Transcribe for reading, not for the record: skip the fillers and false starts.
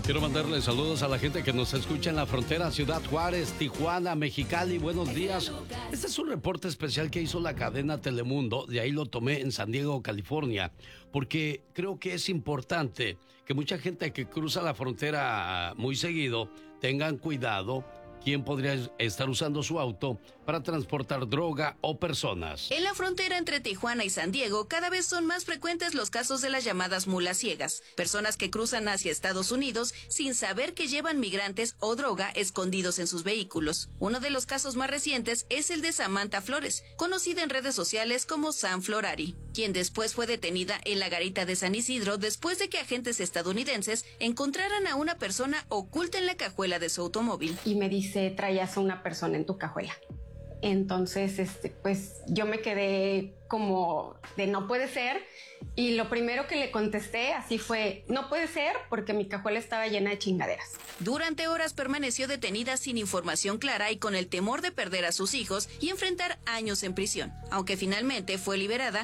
Quiero mandarle saludos a la gente que nos escucha en la frontera, Ciudad Juárez, Tijuana, Mexicali. Buenos días. Este es un reporte especial que hizo la cadena Telemundo. De ahí lo tomé en San Diego, California, porque creo que es importante que mucha gente que cruza la frontera muy seguido tengan cuidado quién podría estar usando su auto para transportar droga o personas. En la frontera entre Tijuana y San Diego, cada vez son más frecuentes los casos de las llamadas mulas ciegas, personas que cruzan hacia Estados Unidos sin saber que llevan migrantes o droga escondidos en sus vehículos. Uno de los casos más recientes es el de Samantha Flores, conocida en redes sociales como Sam Florari, quien después fue detenida en la garita de San Isidro después de que agentes estadounidenses encontraran a una persona oculta en la cajuela de su automóvil. Y me dice, traías a una persona en tu cajuela. Entonces, pues yo me quedé como de no puede ser. Y lo primero que le contesté así fue, no puede ser, porque mi cajuela estaba llena de chingaderas. Durante horas permaneció detenida sin información clara y con el temor de perder a sus hijos y enfrentar años en prisión. Aunque finalmente fue liberada,